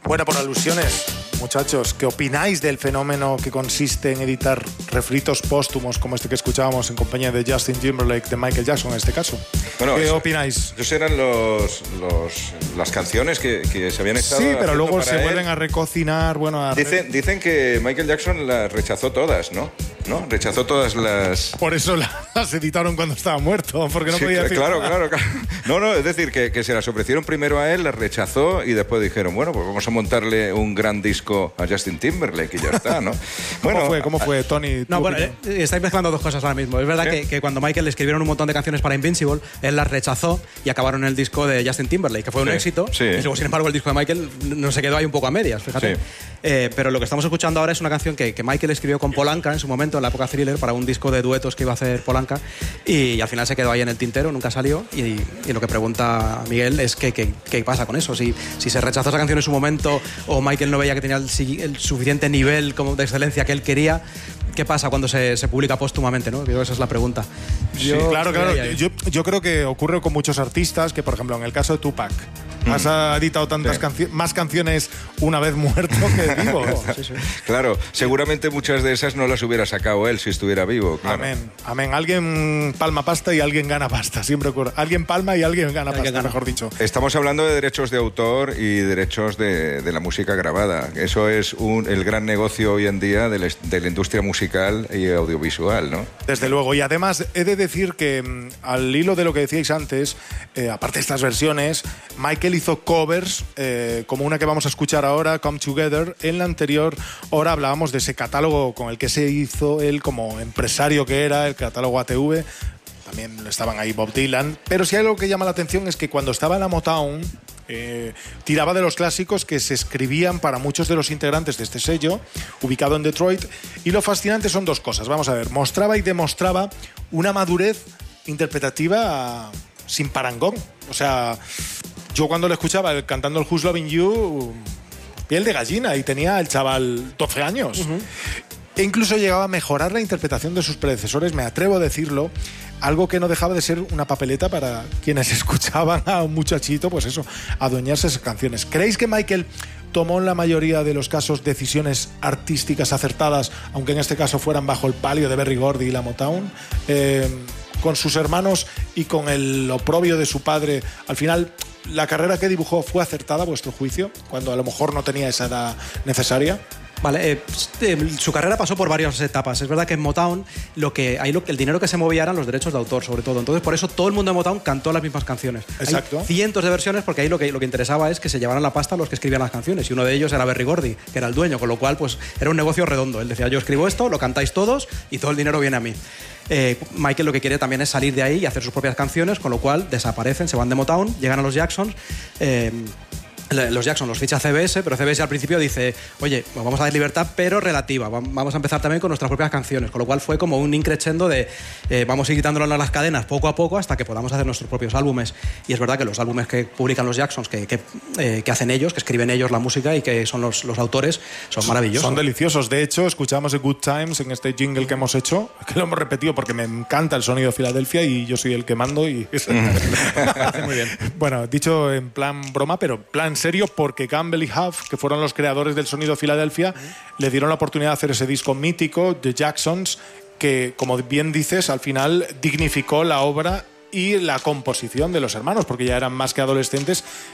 Bueno, por alusiones, muchachos, ¿qué opináis del fenómeno que consiste en editar refritos póstumos como este que escuchábamos en compañía de Justin Timberlake, de Michael Jackson en este caso? Bueno, ¿qué opináis? Esos eran las canciones que se habían estado Sí, pero luego se él. vuelven a recocinar, bueno... Dicen que Michael Jackson las rechazó todas, ¿no? Rechazó todas las... Por eso las editaron cuando estaba muerto, porque no podía decir claro, nada. claro. No, es decir, que se las ofrecieron primero a él, las rechazó y después dijeron, bueno, pues vamos a montarle un gran disco a Justin Timberlake y ya está, ¿no? ¿Cómo fue, Tony? No, bueno, estáis mezclando dos cosas ahora mismo. Es verdad que cuando Michael le escribieron un montón de canciones para Invincible, él las rechazó y acabaron en el disco de Justin Timberlake, que fue un éxito. Sí. Y luego, sin embargo, el disco de Michael no se quedó ahí un poco a medias, fíjate. Sí. Pero lo que estamos escuchando ahora es una canción que Michael escribió con Polanca en su momento, en la época Thriller, para un disco de duetos que iba a hacer Polanca, y al final se quedó ahí en el tintero, nunca salió. Y lo que pregunta Miguel es qué pasa con eso. Si se rechazó esa canción en su momento o Michael no veía que tenía el suficiente nivel como de excelencia que él quería, ¿qué pasa cuando se publica póstumamente, ¿no? Creo que esa es la pregunta. Claro. Yo creo que ocurre con muchos artistas que, por ejemplo, en el caso de Tupac, has editado tantas más canciones una vez muerto que vivo. Sí. Claro, seguramente muchas de esas no las hubiera sacado él si estuviera vivo. Claro. Amén. Alguien palma pasta y alguien gana pasta. Siempre ocurre. Alguien palma y alguien gana pasta, mejor dicho. Estamos hablando de derechos de autor y derechos de la música grabada. Eso es el gran negocio hoy en día de la industria musical y audiovisual, ¿no? Desde luego. Y además he de decir que al hilo de lo que decíais antes, aparte de estas versiones, Michael hizo covers como una que vamos a escuchar ahora, Come Together. En la anterior hora hablábamos de ese catálogo con el que se hizo él como empresario que era, el catálogo ATV. También estaban ahí Bob Dylan. Pero si hay algo que llama la atención es que cuando estaba en la Motown, tiraba de los clásicos que se escribían para muchos de los integrantes de este sello, ubicado en Detroit. Y lo fascinante son dos cosas. Vamos a ver, mostraba y demostraba una madurez interpretativa sin parangón. O sea, yo cuando le escuchaba cantando el Who's Loving You, piel de gallina, y tenía el chaval 12 años. E incluso llegaba a mejorar la interpretación de sus predecesores, me atrevo a decirlo, algo que no dejaba de ser una papeleta para quienes escuchaban a un muchachito, pues eso, adueñarse de esas canciones. ¿Creéis que Michael tomó en la mayoría de los casos decisiones artísticas acertadas, aunque en este caso fueran bajo el palio de Berry Gordy y la Motown? Con sus hermanos y con el oprobio de su padre, al final, ¿la carrera que dibujó fue acertada a vuestro juicio, cuando a lo mejor no tenía esa edad necesaria? Vale, su carrera pasó por varias etapas. Es verdad que en Motown el dinero que se movía eran los derechos de autor, sobre todo. Entonces, por eso todo el mundo de Motown cantó las mismas canciones. Exacto. Hay cientos de versiones, porque ahí lo que interesaba es que se llevaran la pasta los que escribían las canciones. Y uno de ellos era Berry Gordy, que era el dueño, con lo cual pues era un negocio redondo. Él decía, yo escribo esto, lo cantáis todos y todo el dinero viene a mí. Michael lo que quiere también es salir de ahí y hacer sus propias canciones, con lo cual desaparecen, se van de Motown, llegan a los Jacksons. Los Jackson los ficha CBS, pero CBS al principio dice, oye, pues vamos a dar libertad, pero relativa. Vamos a empezar también con nuestras propias canciones, con lo cual fue como un increchendo de vamos a ir quitándonos las cadenas poco a poco hasta que podamos hacer nuestros propios álbumes. Y es verdad que los álbumes que publican los Jacksons, que hacen ellos, que escriben ellos la música y que son los autores, son maravillosos. Son deliciosos. De hecho, escuchamos The Good Times en este jingle que hemos hecho, que lo hemos repetido porque me encanta el sonido de Filadelfia y yo soy el que mando. Y Muy bien. Bueno, dicho en plan broma, pero plan serio, porque Campbell y Huff, que fueron los creadores del sonido de Filadelfia, le dieron la oportunidad de hacer ese disco mítico, The Jacksons, que, como bien dices, al final dignificó la obra y la composición de los hermanos, porque ya eran más que adolescentes